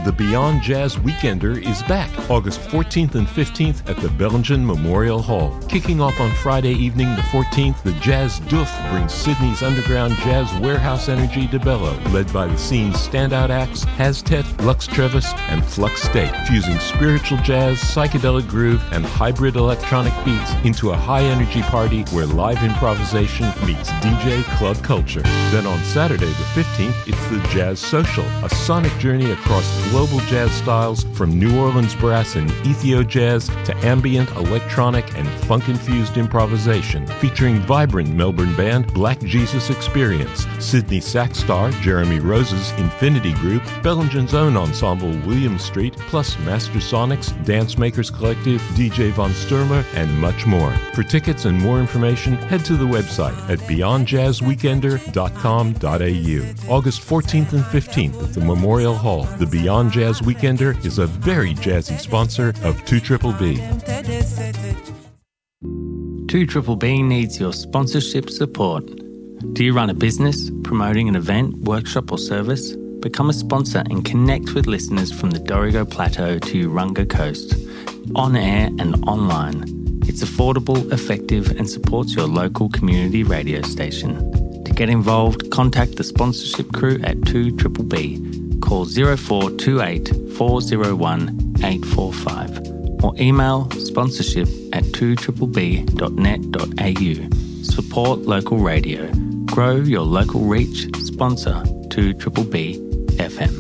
The Beyond Jazz Weekender is back August 14th and 15th at the Bellingen Memorial Hall. Kicking off on Friday evening the 14th, the Jazz Doof brings Sydney's underground jazz warehouse energy to Bellow, led by the scene's standout acts Haztet, Lux Trevis, and Flux State, fusing spiritual jazz, psychedelic groove, and hybrid electronic beats into a high-energy party where live improvisation meets DJ club culture. Then on Saturday the 15th, it's the Jazz Social, a sonic journey across global jazz styles from New Orleans brass and Ethio jazz to ambient, electronic, and funk-infused improvisation, featuring vibrant Melbourne band Black Jesus Experience, Sydney sax star Jeremy Rose's Infinity Group, Bellingen's own ensemble William Street, plus Master Sonics, Dance Makers Collective, DJ Von Sturmer, and much more. For tickets and more information, head to the website at beyondjazzweekender.com.au. August 14th and 15th at the Memorial Hall. The Beyond Jazz Weekender is a very jazzy sponsor of 2BBB. 2BBB needs your sponsorship support. Do you run a business, promoting an event, workshop or service? Become a sponsor and connect with listeners from the Dorrigo Plateau to Urunga Coast, on air and online. It's affordable, effective and supports your local community radio station. To get involved, contact the sponsorship crew at 2BBB. Call 0428 401 845 or email sponsorship@2BBB.net.au. Support local radio. Grow your local reach. Sponsor 2BBB FM.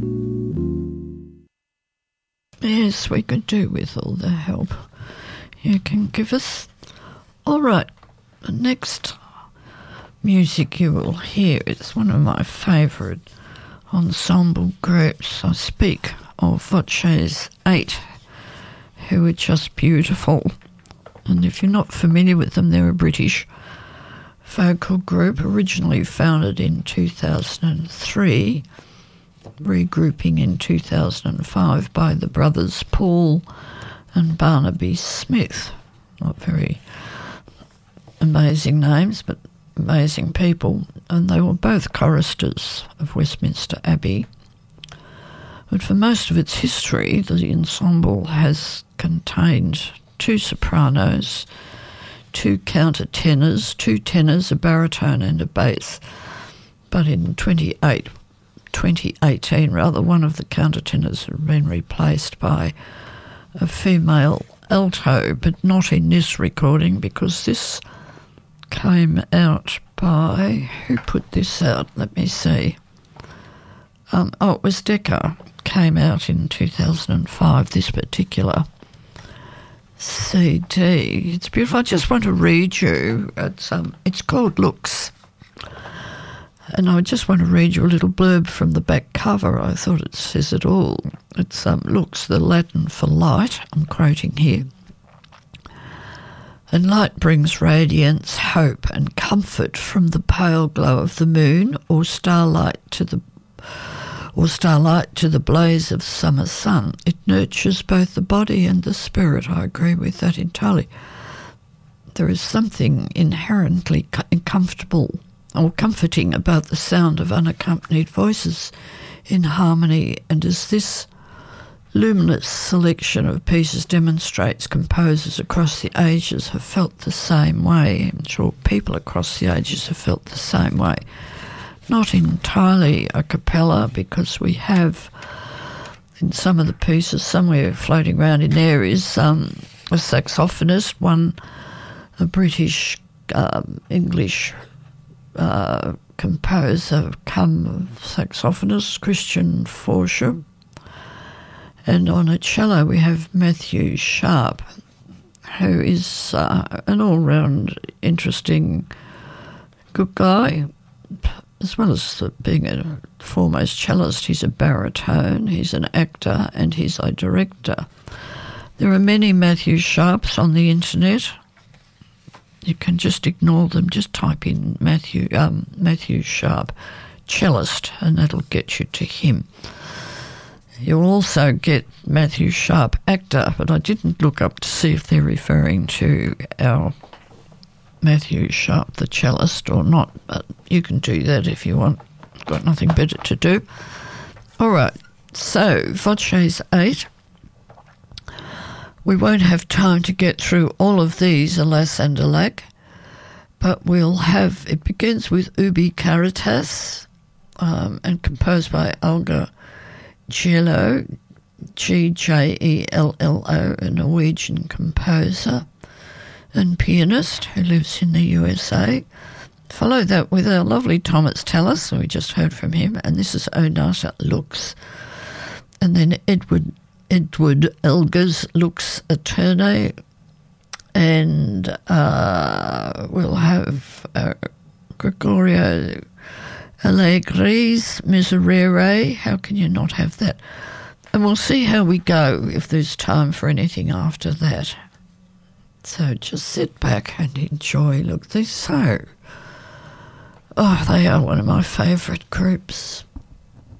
Yes, we could do with all the help you can give us. All right, the next music you will hear is one of my favourite ensemble groups. I speak of Voces 8, who are just beautiful. And if you're not familiar with them, they're a British vocal group originally founded in 2003, regrouping in 2005 by the brothers Paul and Barnaby Smith. Not very amazing names, but amazing people, and they were both choristers of Westminster Abbey. But for most of its history, the ensemble has contained 2 sopranos, 2 countertenors, 2 tenors, a baritone and a bass. But in 2018, one of the countertenors had been replaced by a female alto, but not in this recording, because this came out by, who put this out? Let me see. It was Decca. Came out in 2005, this particular CD. It's beautiful. I just want to read you. It's called Lux. And I just want to read you a little blurb from the back cover. I thought it says it all. It's Lux, the Latin for light. I'm quoting here. And light brings radiance, hope and comfort from the pale glow of the moon, or starlight to the blaze of summer sun. It nurtures both the body and the spirit. I agree with that entirely. There is something inherently comfortable or comforting about the sound of unaccompanied voices in harmony, and as this luminous selection of pieces demonstrates, composers across the ages have felt the same way. I'm sure people across the ages have felt the same way. Not entirely a cappella, because we have in some of the pieces, somewhere floating around in there is a saxophonist, a British English composer come saxophonist, Christian Forscher. And on a cello we have Matthew Sharp, who is an all-round interesting good guy. As well as being a foremost cellist, he's a baritone, he's an actor, and he's a director. There are many Matthew Sharps on the internet. You can just ignore them. Just type in Matthew Sharp cellist, and that'll get you to him. You'll also get Matthew Sharp actor, but I didn't look up to see if they're referring to our Matthew Sharp the cellist or not, but you can do that if you want. Got nothing better to do. All right, So, Voces 8. We won't have time to get through all of these, alas and alack, but we'll have, it begins with Ubi Caritas, and composed by Olga Giello, Gjello, a Norwegian composer and pianist who lives in the USA. Follow that with our lovely Thomas Tallis, we just heard from him, and this is Onata Lux. And then Edward Elgar's Lux Aeternae, and we'll have Gregorio Allegri's Miserere. How can you not have that? And we'll see how we go if there's time for anything after that. So just sit back and enjoy. Look, they're they are one of my favourite groups.